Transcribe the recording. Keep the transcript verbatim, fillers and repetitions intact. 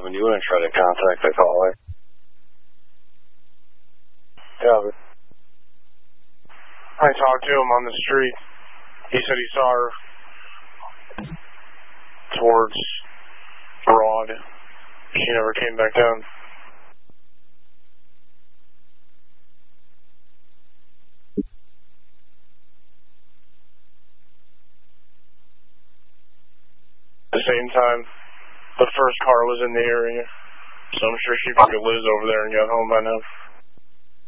seven, you want to try to contact the caller? Yeah. I talked to him on the street. He said he saw her towards Broad. She never came back down. At the same time, the first car was in the area, so I'm sure she probably lives over there and got home by now.